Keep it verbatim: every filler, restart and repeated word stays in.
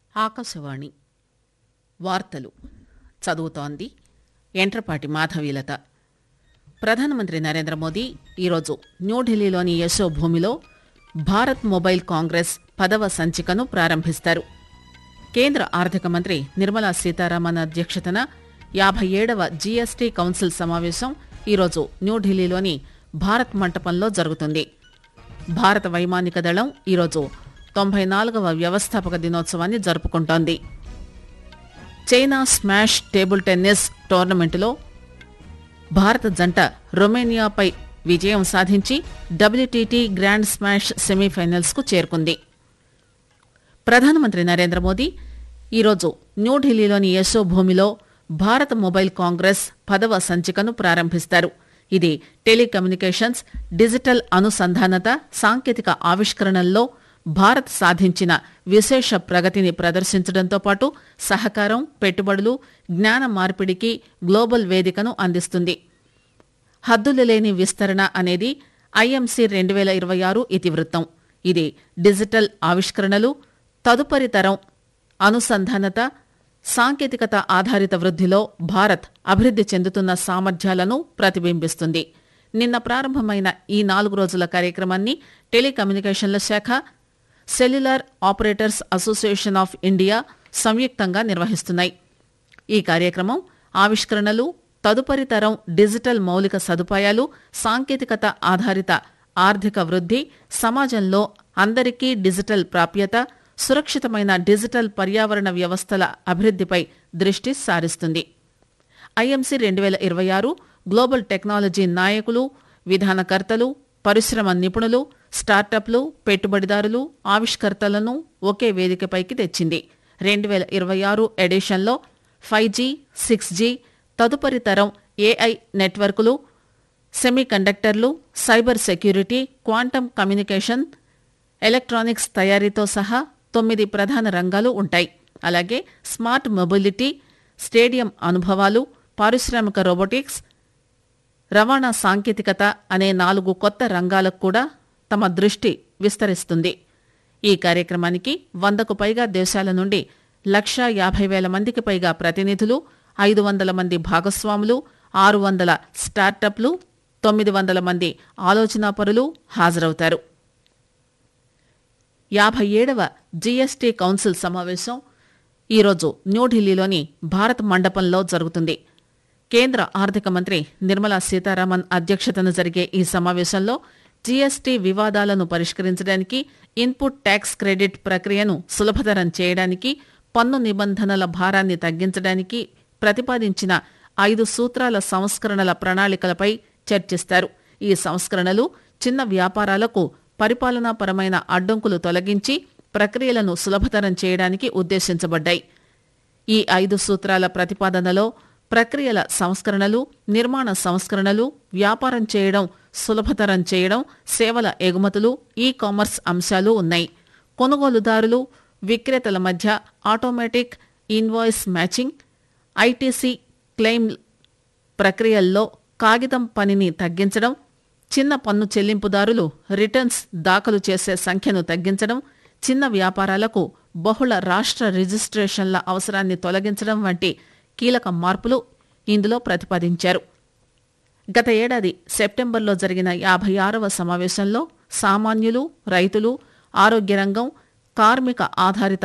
ఆకాశవాణి వార్తలు చదువుతోంది ఎంట్రపాటి మాధవీలత. ప్రధానమంత్రి నరేంద్ర మోదీ ఈరోజు న్యూఢిల్లీలోని యశోభూమిలో భారత్ మొబైల్ కాంగ్రెస్ పదవ సంచికను ప్రారంభిస్తారు. కేంద్ర ఆర్థిక మంత్రి నిర్మలా సీతారామన్ అధ్యక్షతన యాభై ఏడవ జీఎస్టీ కౌన్సిల్ సమావేశం ఈరోజు న్యూఢిల్లీలోని భారత్ మంటపంలో జరుగుతుంది. భారత వైమానిక దళం ఈరోజు తొంభై నాలుగవ వ్యవస్థాపక దినోత్సవాన్ని జరుపుకుంటోంది. చైనా స్మాష్ టేబుల్ టెన్నిస్ టోర్నమెంటులో భారత జంట రొమేనియాపై విజయం సాధించి డబ్ల్యూటీటీ గ్రాండ్ స్మాష్ సెమీఫైనల్స్ కు చేరుకుంది. ప్రధానమంత్రి నరేంద్ర మోదీ ఈరోజు న్యూఢిల్లీలోని యశోభూమిలో భారత మొబైల్ కాంగ్రెస్ పదవ సంచికను ప్రారంభిస్తారు. ఇది టెలికమ్యూనికేషన్స్, డిజిటల్ అనుసంధానత, సాంకేతిక ఆవిష్కరణల్లో భారత్ సాధించిన విశేష ప్రగతిని ప్రదర్శించడంతో పాటు సహకారం, పెట్టుబడులు, జ్ఞాన మార్పిడికి గ్లోబల్ వేదికను అందిస్తుంది. హద్దులు లేని విస్తరణ అనేది ఐఎంసీ రెండు వేల ఇరవై ఆరు ఇతివృత్తం. ఇది డిజిటల్ ఆవిష్కరణలు, తదుపరి తరం అనుసంధానత, సాంకేతికత ఆధారిత వృద్ధిలో భారత్ అభివృద్ది చెందుతున్న సామర్థ్యాలను ప్రతిబింబిస్తుంది. నిన్న ప్రారంభమైన ఈ నాలుగు రోజుల కార్యక్రమాన్ని టెలికమ్యూనికేషన్ల శాఖ, cellular operators association of India సంయుక్తంగా నిర్వహిస్తున్నాయి. ఈ కార్యక్రమం ఆవిష్కరణలు, తదుపరి తరం డిజిటల్ మౌలిక సదుపాయాలు, సాంకేతికత ఆధారిత ఆర్థిక వృద్ధి, సమాజంలో అందరికీ డిజిటల్ ప్రాప్యత, సురక్షితమైన డిజిటల్ పర్యావరణ వ్యవస్థల అభివృద్దిపై దృష్టి సారిస్తుంది. ఐఎంసీ రెండు వేల ఇరవై ఆరు గ్లోబల్ టెక్నాలజీ నాయకులు, విధానకర్తలు, పరిశ్రమ నిపుణులు, స్టార్టప్లు, పెట్టుబడిదారులు, ఆవిష్కర్తలను ఒకే వేదికపైకి తెచ్చింది. రెండు వేల ఇరవై ఆరు ఎడిషన్లో ఫైవ్ జీ, సిక్స్ జీ, తదుపరి తరం AI నెట్వర్కులు, సెమీకండక్టర్లు, cyber security, quantum communication, electronics తయారీతో సహా తొమ్మిది ప్రధాన రంగాలు ఉంటాయి. అలాగే స్మార్ట్ మొబిలిటీ, స్టేడియం అనుభవాలు, పారిశ్రామిక రోబోటిక్స్, రవాణా సాంకేతికత అనే నాలుగు కొత్త రంగాలకు కూడా తమ దృష్టి విస్తరిస్తుంది. ఈ కార్యక్రమానికి వందకు పైగా దేశాల నుండి లక్షా యాభై వేల మందికి పైగా ప్రతినిధులు, ఐదు వందల మంది భాగస్వాములు, ఆరు వందల స్టార్టప్లు, తొమ్మిది వందల మంది ఆలోచనాపరులు హాజరవుతారు. యాభై ఏడవ జీఎస్టీ కౌన్సిల్ సమావేశం ఈరోజు న్యూఢిల్లీలోని భారత్ మండపంలో జరుగుతుంది. కేంద్ర ఆర్థిక మంత్రి నిర్మలా సీతారామన్ అధ్యక్షతన జరిగే ఈ సమావేశంలో జీఎస్టీ వివాదాలను పరిష్కరించడానికి, ఇన్పుట్ ట్యాక్స్ క్రెడిట్ ప్రక్రియను సులభతరం చేయడానికి, పన్ను నిబంధనల భారాన్ని తగ్గించడానికి ప్రతిపాదించిన ఐదు సూత్రాల సంస్కరణల ప్రణాళికలపై చర్చిస్తారు. ఈ సంస్కరణలు చిన్న వ్యాపారాలకు పరిపాలనాపరమైన అడ్డంకులు తొలగించి ప్రక్రియలను సులభతరం చేయడానికి ఉద్దేశించబడ్డాయి. ఈ ఐదు సూత్రాల ప్రతిపాదనలో ప్రక్రియల సంస్కరణలు, నిర్మాణ సంస్కరణలు, వ్యాపారం చేయడం సులభతరం చేయడం, సేవల ఎగుమతులు, ఈ కామర్స్ అంశాలు ఉన్నాయి. కొనుగోలుదారులు, విక్రేతల మధ్య automatic invoice matching, ITC claim ప్రక్రియల్లో కాగితం పనిని తగ్గించడం, చిన్న పన్ను చెల్లింపుదారులు రిటర్న్స్ దాఖలు చేసే సంఖ్యను తగ్గించడం, చిన్న వ్యాపారాలకు బహుళ రాష్ట్ర రిజిస్ట్రేషన్ల అవసరాన్ని తొలగించడం వంటి కీలక మార్పులు ఇందులో ప్రతిపాదించారు. గత ఏడాది సెప్టెంబర్లో జరిగిన యాభై ఆరవ సమావేశంలో సామాన్యులు, రైతులు, ఆరోగ్య రంగం, కార్మిక ఆధారిత